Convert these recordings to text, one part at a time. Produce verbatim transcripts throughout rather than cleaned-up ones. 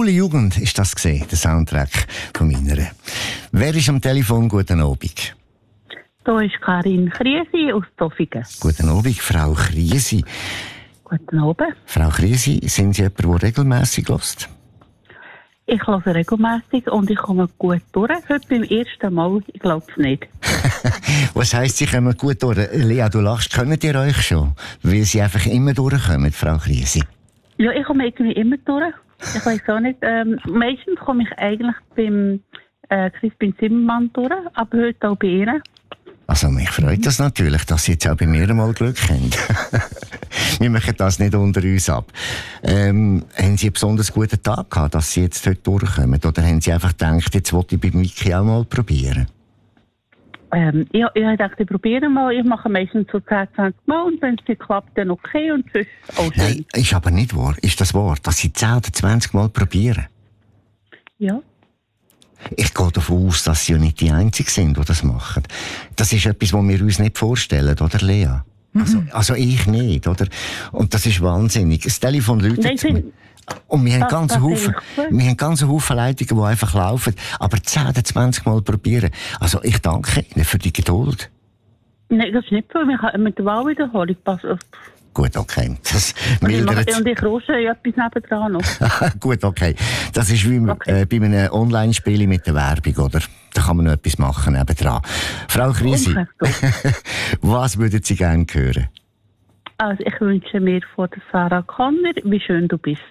Schule Jugend ist das gesehen, der Soundtrack von meiner. Wer ist am Telefon? Guten Abend. Da ist Karin Kriesi aus Zofingen. Guten Abend, Frau Kriesi. Guten Abend. Frau Kriesi, sind Sie jemand, der regelmässig hört? Ich höre regelmässig und ich komme gut durch. Heute beim ersten Mal, ich glaube es nicht. Was heisst, Sie kommen gut durch? Lea, du lachst, könnt ihr euch schon? Weil Sie einfach immer durchkommen, Frau Kriesi. Ja, ich komme irgendwie immer durch. Ich weiß auch nicht. Ähm, meistens komme ich eigentlich beim äh, Crispin Zimmermann durch, aber heute auch bei Ihnen. Also mich freut das natürlich, dass Sie jetzt auch bei mir mal Glück haben. Wir machen das nicht unter uns ab. Ähm, haben Sie einen besonders guten Tag gehabt, dass Sie jetzt heute durchkommen? Oder haben Sie einfach gedacht, jetzt wollte ich bei Miki auch mal probieren? Ähm, ich, ich dachte, ich probiere mal. Ich mache meistens so zehn, zwanzig Mal und wenn es nicht klappt, dann okay und sonst auch schön. Nein, ist aber nicht wahr. Ist das wahr, dass Sie zehn oder zwanzig Mal probieren? Ja. Ich gehe davon aus, dass Sie ja nicht die Einzigen sind, die das machen. Das ist etwas, was wir uns nicht vorstellen, oder Lea? Mhm. Also, also ich nicht, oder? Und das ist wahnsinnig. Das Telefon läutet zu mir. Und wir haben ganze Haufen, wir haben ganze Haufen Leitungen, die einfach laufen. Aber zehn oder zwanzig Mal probieren. Also ich danke Ihnen für die Geduld. Nein, das ist nicht so. Wir haben mit der Wahlwiederholung passen. Gut, okay. Das und ich, mildert... und ich rosche ja etwas nebendran noch. Gut, okay. Das ist wie okay. äh, bei einem Online-Spiel mit der Werbung, oder? Da kann man noch etwas machen nebendran. Frau Kriesi, was würden Sie gerne hören? Also ich wünsche mir von der Sarah Connor, wie schön du bist.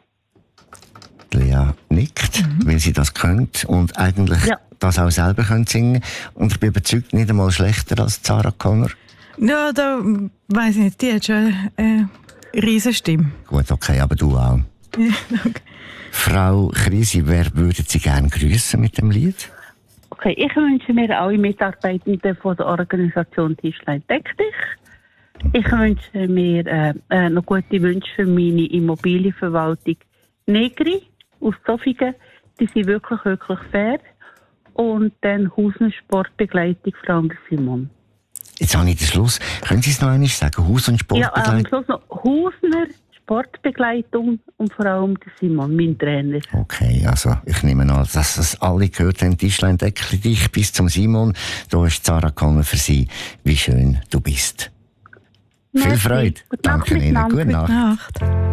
Lea nickt, mhm. weil sie das könnt und eigentlich ja. das auch selber könnt singen. Und ich bin überzeugt, nicht einmal schlechter als Sarah Connor. Ja, da weiss ich nicht, die hat schon eine riesige Stimme. Gut, okay, aber du auch. Ja, okay. Frau Kriesi, wer würden Sie gerne grüßen mit dem Lied? Okay, ich wünsche mir alle Mitarbeitenden von der Organisation Tischlein Deck dich. Ich wünsche mir äh, äh, noch gute Wünsche für meine Immobilienverwaltung Negri aus Zofingen. Die sind wirklich, wirklich fair. Und dann Hausner Sportbegleitung Frank Simon. Jetzt habe ich den Schluss. Können Sie es noch einmal sagen? Haus- und Sportbegleitung? Ja, am Schluss noch Hausner Sportbegleitung und vor allem der Simon, mein Trainer. Okay, also ich nehme an, dass das alle gehört haben. Tischlein Deckli dich bis zum Simon. Da ist Sarah Connor für Sie. Wie schön du bist. Viel Freude. Gute Danke Nacht Ihnen. Gute Nacht. Gute Nacht.